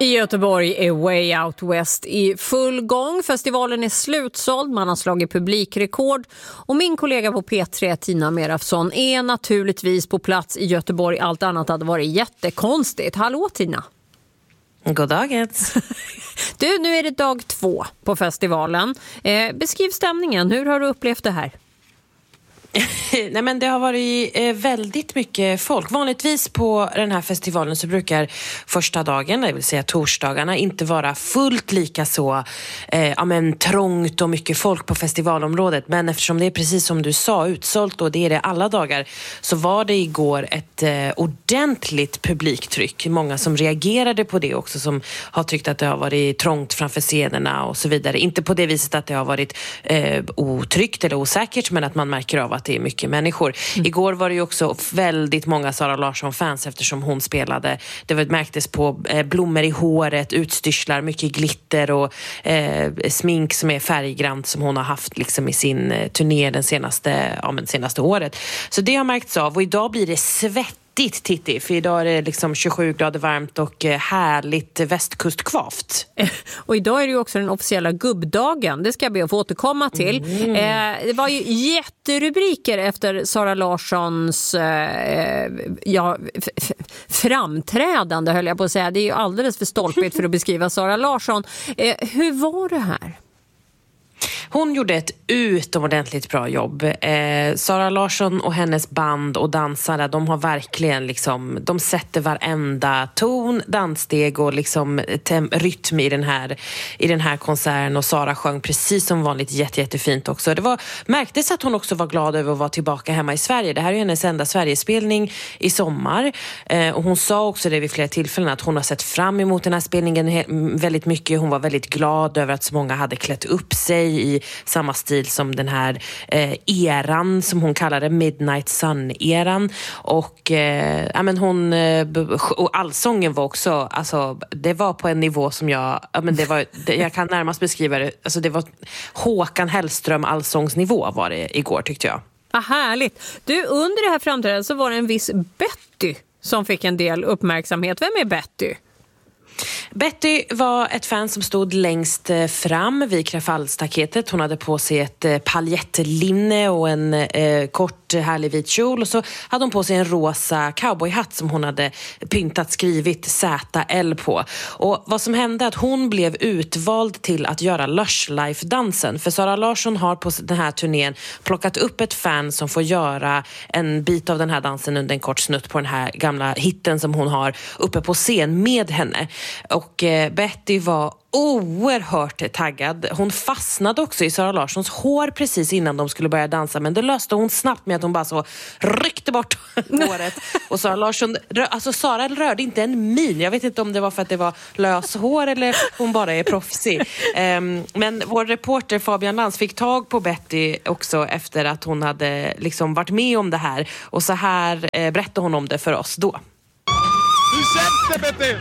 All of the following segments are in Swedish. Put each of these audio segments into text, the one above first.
I Göteborg är Way Out West i full gång. Festivalen är slutsåld, man har slagit publikrekord. Och min kollega på P3, Tina Merafsson, är naturligtvis på plats i Göteborg. Allt annat hade varit jättekonstigt. Hallå Tina! God dagens. Du, nu är det dag 2 på festivalen. Beskriv stämningen, hur har du upplevt det här? Nej, men det har varit väldigt mycket folk. Vanligtvis på den här festivalen så brukar första dagen, det vill säga torsdagarna, inte vara fullt lika så trångt och mycket folk på festivalområdet. Men eftersom det är precis som du sa, utsålt, och det är det alla dagar, så var det igår ett ordentligt publiktryck. Många som reagerade på det också, som har tyckt att det har varit trångt framför scenerna och så vidare. Inte på det viset att det har varit otryggt eller osäkert, men att man märker av att det är mycket människor. Igår var det ju också väldigt många Sara Larsson-fans eftersom hon spelade. Det märktes på blommor i håret, utstyrslar, mycket glitter och smink som är färggrant som hon har haft liksom i sin turné den senaste året. Så det har märkts av, och idag blir det Titti, för idag är det liksom 27 grader varmt och härligt västkustkvavt. Och idag är det ju också den officiella gubbdagen. Det ska jag be att få återkomma till. Det var ju jätterubriker efter Sara Larssons framträdande, höll jag på att säga. Det är ju alldeles för stolpigt för att beskriva Sara Larsson. Hur var det här? Hon gjorde ett utomordentligt bra jobb. Sara Larsson och hennes band och dansare, de har verkligen de sätter varenda ton, danssteg och rytm i den här konserten, och Sara sjöng precis som vanligt jättefint också. Det märktes att hon också var glad över att vara tillbaka hemma i Sverige. Det här är hennes enda Sverigespelning i sommar. Och hon sa också det vid flera tillfällen att hon har sett fram emot den här spelningen väldigt mycket. Hon var väldigt glad över att så många hade klätt upp sig i samma stil som den här eran som hon kallade Midnight Sun-eran, och och allsången var också, alltså det var på en nivå som jag kan närmast beskriva det, alltså det var Håkan Hellström allsångsnivå var det igår, tyckte jag. Härligt. Du, under det här framträdandet så var det en viss Betty som fick en del uppmärksamhet. Vem är Betty? Betty var ett fan som stod längst fram vid krafallstaketet. Hon hade på sig ett paljettlinne och en kort härlig vit kjol, och så hade hon på sig en rosa cowboyhatt som hon hade skrivit ZL på. Och vad som hände är att hon blev utvald till att göra Lush Life-dansen. För Sara Larsson har på den här turnén plockat upp ett fan som får göra en bit av den här dansen under en kort snutt på den här gamla hitten som hon har uppe på scen med henne. Och Betty var oerhört taggad. Hon fastnade också i Sara Larssons hår precis innan de skulle börja dansa, men det löste hon snabbt med att hon bara så ryckte bort håret. Och Sara Larsson, Sara rörde inte en min. Jag vet inte om det var för att det var lös hår eller hon bara är proffsig. Men vår reporter Fabian Lantz fick tag på Betty också efter att hon hade varit med om det här, och så här berättade hon om det för oss då. Hur känns det, Betty?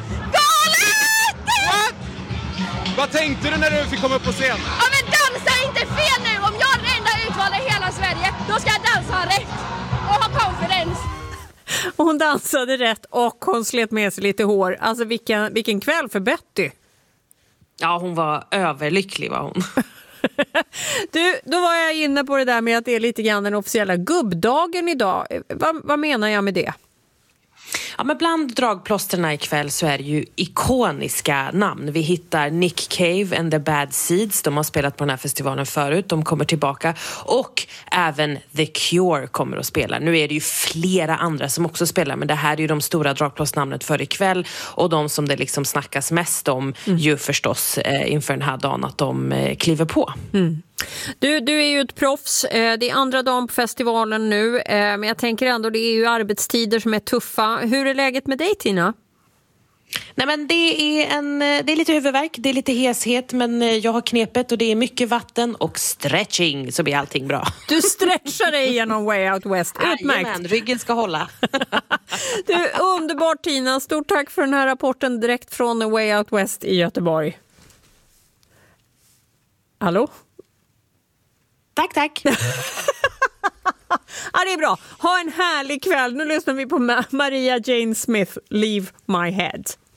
Vad tänkte du när du fick komma upp på scen? Ja, men dansa inte fel nu! Om jag är den enda utvalda i hela Sverige, då ska jag dansa rätt och ha confidence. Hon dansade rätt och hon slet med sig lite hår. Alltså vilken kväll för Betty. Ja, hon var överlycklig, var hon. Du, då var jag inne på det där med att det är lite grann den officiella gubbdagen idag. Vad menar jag med det? Ja, men bland dragplåsterna ikväll så är det ju ikoniska namn. Vi hittar Nick Cave and the Bad Seeds. De har spelat på den här festivalen förut. De kommer tillbaka. Och även The Cure kommer att spela. Nu är det ju flera andra som också spelar, men det här är ju de stora dragplåtsnamnet för ikväll. Och de som det snackas mest om ju förstås inför den här dagen att de kliver på. Du är ju ett proffs. Det är andra dagen på festivalen nu. Men jag tänker ändå, det är ju arbetstider som är tuffa. Hur är läget med dig, Tina? Nej, men det är lite huvudvärk, det är lite heshet, men jag har knepet och det är mycket vatten och stretching, så blir allting bra. Du stretchar dig genom Way Out West. Utmärkt. Jajamän, ryggen ska hålla. Du, underbart Tina. Stort tack för den här rapporten direkt från Way Out West i Göteborg. Hallå? Tack. Ja, det är bra. Ha en härlig kväll. Nu lyssnar vi på Maria Jane Smith, Leave My Head.